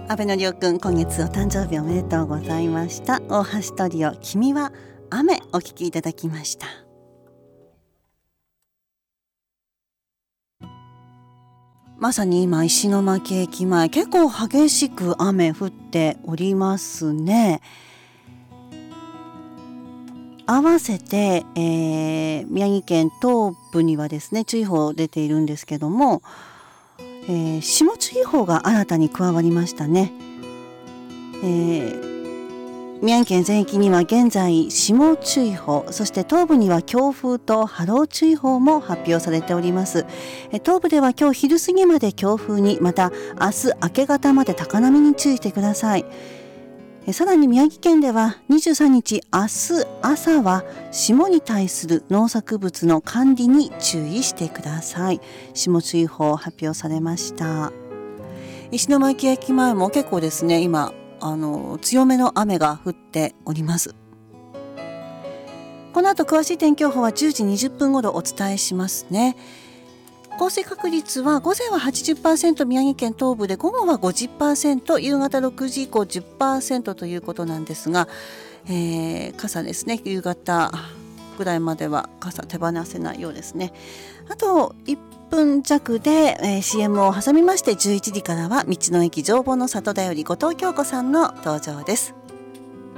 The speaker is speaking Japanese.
安倍のりおくん、今月お誕生日おめでとうございました。大橋トリオ、君は雨、お聴きいただきました。まさに今、石巻駅前、結構激しく雨降っておりますね。合わせて、宮城県東部にはですね、注意報出ているんですけども、霜注意報が新たに加わりましたね。宮城県全域には現在霜注意報、そして東部には強風と波浪注意報も発表されております。東部では今日昼過ぎまで強風に、また明日明け方まで高波に注意してください。さらに宮城県では23日明日朝は霜に対する農作物の管理に注意してください。霜注意報発表されました。石巻駅前も結構ですね、今強めの雨が降っております。この後詳しい天気予報は10時20分頃お伝えしますね。降水確率は午前は 80% 宮城県東部で、午後は 50%、 夕方6時以降 10% ということなんですが、傘ですね、夕方ぐらいまでは傘手放せないようですね。あと1分弱で、CM を挟みまして11時からは道の駅情報の里だより後藤京子さんの登場です。